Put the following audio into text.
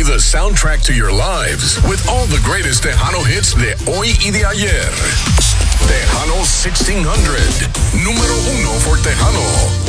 Be the soundtrack to your lives with all the greatest Tejano hits de hoy y de ayer. Tejano 1600, número 1 for Tejano.